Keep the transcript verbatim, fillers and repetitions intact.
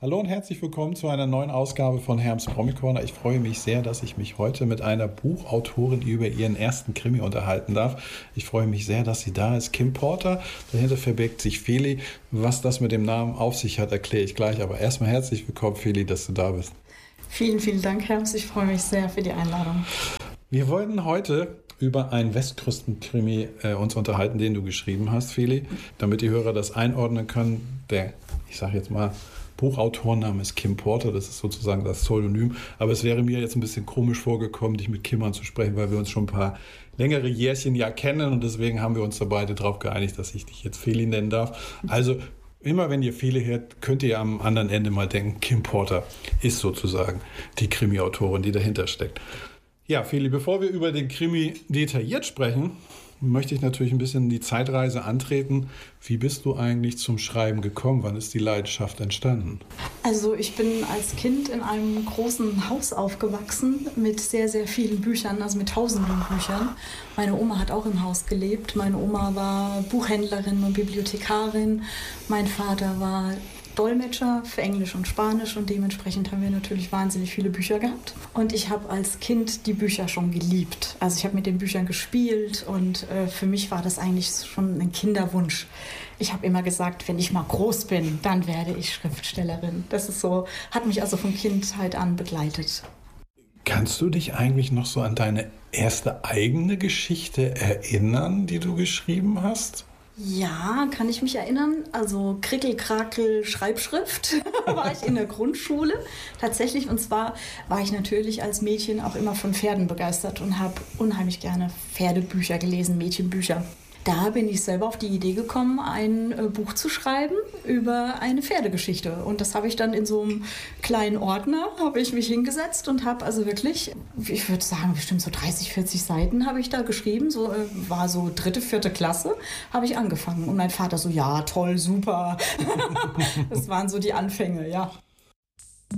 Hallo und herzlich willkommen zu einer neuen Ausgabe von Herms Promi Corner. Ich freue mich sehr, dass ich mich heute mit einer Buchautorin über ihren ersten Krimi unterhalten darf. Ich freue mich sehr, dass sie da ist. Kim Porter, dahinter verbirgt sich Feli. Was das mit dem Namen auf sich hat, erkläre ich gleich. Aber erstmal herzlich willkommen, Feli, dass du da bist. Vielen, vielen Dank, Herms. Ich freue mich sehr für die Einladung. Wir wollten heute über einen Westküsten-Krimi äh, uns unterhalten, den du geschrieben hast, Feli, damit die Hörer das einordnen können. Der, ich sage jetzt mal, Buchautorenname ist Kim Porter, das ist sozusagen das Pseudonym. Aber es wäre mir jetzt ein bisschen komisch vorgekommen, dich mit Kim anzusprechen, weil wir uns schon ein paar längere Jährchen ja kennen und deswegen haben wir uns da beide darauf geeinigt, dass ich dich jetzt Feli nennen darf. Also immer wenn ihr Feli hört, könnt ihr am anderen Ende mal denken, Kim Porter ist sozusagen die Krimi-Autorin, die dahinter steckt. Ja, Feli, bevor wir über den Krimi detailliert sprechen, möchte ich natürlich ein bisschen die Zeitreise antreten. Wie bist du eigentlich zum Schreiben gekommen? Wann ist die Leidenschaft entstanden? Also ich bin als Kind in einem großen Haus aufgewachsen mit sehr, sehr vielen Büchern, also mit tausenden Büchern. Meine Oma hat auch im Haus gelebt. Meine Oma war Buchhändlerin und Bibliothekarin. Mein Vater war Dolmetscher für Englisch und Spanisch und dementsprechend haben wir natürlich wahnsinnig viele Bücher gehabt. Und ich habe als Kind die Bücher schon geliebt. Also ich habe mit den Büchern gespielt und äh, für mich war das eigentlich schon ein Kinderwunsch. Ich habe immer gesagt, wenn ich mal groß bin, dann werde ich Schriftstellerin. Das ist so, hat mich also von Kindheit an begleitet. Kannst du dich eigentlich noch so an deine erste eigene Geschichte erinnern, die du geschrieben hast? Ja, kann ich mich erinnern. Also Krickel-Krakel Schreibschrift war ich in der Grundschule tatsächlich. Und zwar war ich natürlich als Mädchen auch immer von Pferden begeistert und habe unheimlich gerne Pferdebücher gelesen, Mädchenbücher. Da bin ich selber auf die Idee gekommen, ein äh, Buch zu schreiben über eine Pferdegeschichte. Und das habe ich dann in so einem kleinen Ordner, habe ich mich hingesetzt und habe also wirklich, ich würde sagen, bestimmt so dreißig, vierzig Seiten habe ich da geschrieben. So äh, war so dritte, vierte Klasse, habe ich angefangen. Und mein Vater so, ja, toll, super. Das waren so die Anfänge, ja.